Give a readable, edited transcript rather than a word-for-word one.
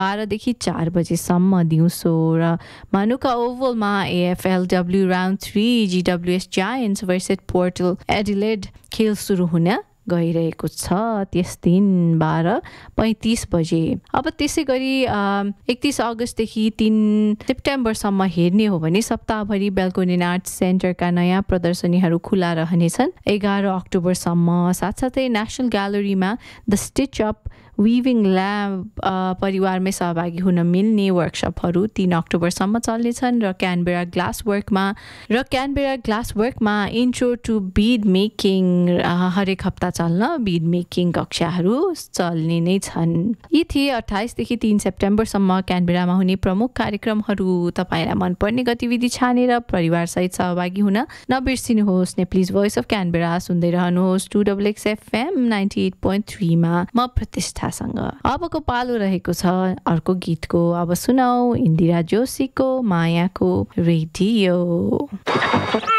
12 देखि 4 बजेसम्म दिउँसो र manuka ओभलमा AFLW round 3 GWS Giants versus Portal Adelaide खेल सुरु हुन गइरहेको छ त्यस दिन 12:35 बजे। अब त्यसै गरी 31 अगस्तदेखि 3 सेप्टेम्बरसम्म हेर्ने हो भने सप्ताहभरि बेल्कोनिन आर्ट्स सेन्टरका नयाँ प्रदर्शनीहरू खुला रहनेछन्। 11 अक्टोबरसम्म। साथसाथै national ग्यालरीमा the stitch up विभिङ lab परिवारमै सहभागी हुन मिल्ने वर्कसपहरू 3 अक्टोबरसम्म चल्नेछन् र Canberra glass वर्कमा intro to bid making हरेक हप्ता चल्न बिड मेकिङ कक्षाहरू चल्ने नै छन्। यी थिए 28 देखि 3 सेप्टेम्बरसम्म क्यानबेरामा हुने प्रमुख कार्यक्रमहरू। तपाईँलाई मनपर्ने गतिविधि छानेर परिवारसहित सहभागी हुन नबिर्सिनुहोस्। नेप्लिज भोइस अफ क्यानबेरा सुन्दै रहनुहोस् 2XX FM 98.3 मा। म प्रतिष्ठासँग अबको पालो रहेको छ अर्को गीतको। अब सुनौ इन्दिरा जोशीको मायाको रेडियो।